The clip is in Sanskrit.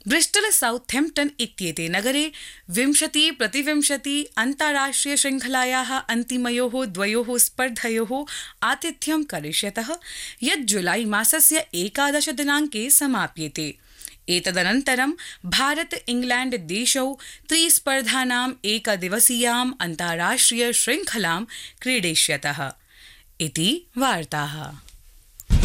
ब्रिस्टल साउथैम्प्टन इत्येते नगरे 20-20 अन्ताराष्ट्रियशृङ्खलायाः अन्तिमयोः द्वयोः स्पर्धयोः आतिथ्यं करिष्यतः यत् जुलाई मासस्य 11 दिनाङ्के समाप्येते। एतदनन्तरं भारत इंग्लैंड देशौ त्रिस्पर्धानाम् एकदिवसीयाम् अन्ताराष्ट्रियशृङ्खलां क्रीडिष्यतः इति वार्ताः।